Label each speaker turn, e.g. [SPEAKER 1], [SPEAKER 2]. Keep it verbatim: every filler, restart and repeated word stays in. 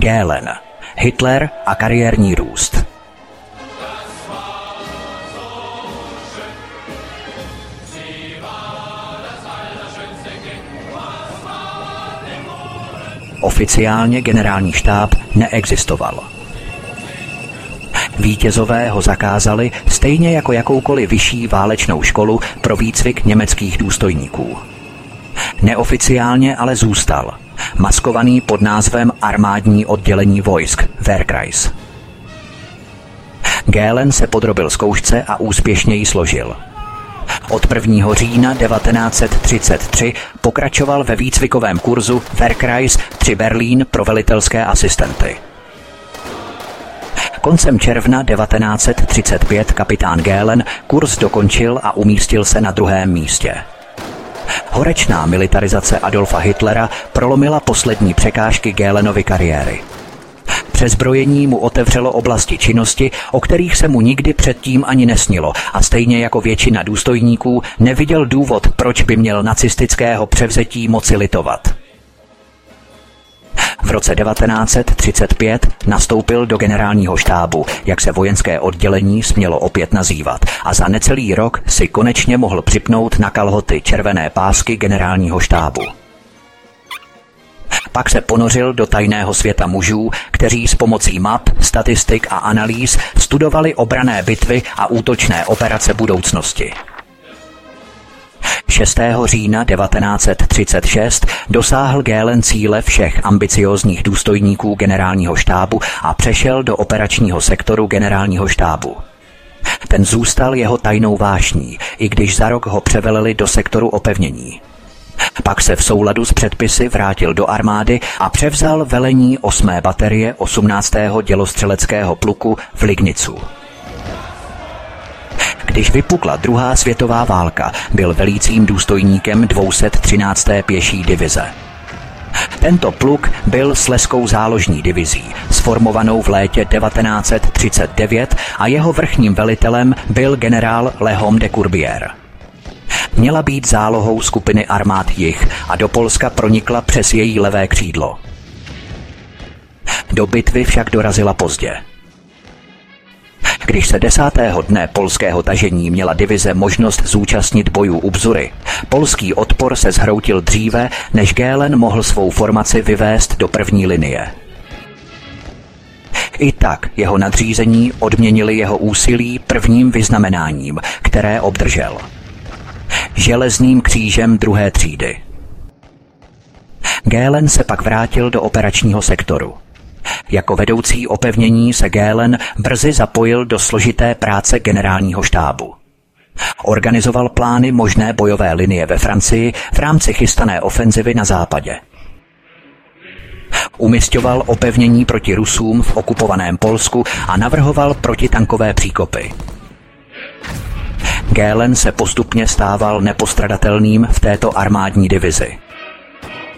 [SPEAKER 1] Göhlen, Hitler a kariérní růst. Oficiálně generální štáb neexistoval. Vítězové ho zakázali stejně jako jakoukoliv vyšší válečnou školu pro výcvik německých důstojníků. Neoficiálně ale zůstal, maskovaný pod názvem armádní oddělení vojsk Wehrkreis. Göhlen se podrobil zkoušce a úspěšně ji složil. Od prvního října devatenáct set třicet tři pokračoval ve výcvikovém kurzu Wehrkreis tři Berlín pro velitelské asistenty. Koncem června devatenáct set třicet pět kapitán Göhlen kurz dokončil a umístil se na druhém místě. Horečná militarizace Adolfa Hitlera prolomila poslední překážky Göhlenovy kariéry. Přezbrojení mu otevřelo oblasti činnosti, o kterých se mu nikdy předtím ani nesnilo, a stejně jako většina důstojníků neviděl důvod, proč by měl nacistického převzetí moci litovat. V roce devatenáct set třicet pět nastoupil do generálního štábu, jak se vojenské oddělení smělo opět nazývat, a za necelý rok si konečně mohl připnout na kalhoty červené pásky generálního štábu. Pak se ponořil do tajného světa mužů, kteří s pomocí map, statistik a analýz studovali obranné bitvy a útočné operace budoucnosti. šestého října devatenáct set třicet šest dosáhl Göhlen cíle všech ambiciózních důstojníků generálního štábu a přešel do operačního sektoru generálního štábu. Ten zůstal jeho tajnou vášní, i když za rok ho převelili do sektoru opevnění. Pak se v souladu s předpisy vrátil do armády a převzal velení osmé baterie osmnáctého dělostřeleckého pluku v Lignicu. Když vypukla druhá světová válka, byl velícím důstojníkem dvě stě třinácté pěší divize. Tento pluk byl slezskou záložní divizí, sformovanou v létě devatenáct set třicet devět, a jeho vrchním velitelem byl generál Léon de Courbières. Měla být zálohou skupiny armád Jih a do Polska pronikla přes její levé křídlo. Do bitvy však dorazila pozdě. Když se desátého dne polského tažení měla divize možnost zúčastnit bojů u Bzury, polský odpor se zhroutil dříve, než Göhlen mohl svou formaci vyvést do první linie. I tak jeho nadřízení odměnili jeho úsilí prvním vyznamenáním, které obdržel. Železným křížem druhé třídy. Göhlen se pak vrátil do operačního sektoru. Jako vedoucí opevnění se Göhlen brzy zapojil do složité práce generálního štábu. Organizoval plány možné bojové linie ve Francii v rámci chystané ofenzivy na západě. Umisťoval opevnění proti Rusům v okupovaném Polsku a navrhoval protitankové příkopy. Göhlen se postupně stával nepostradatelným v této armádní divizi.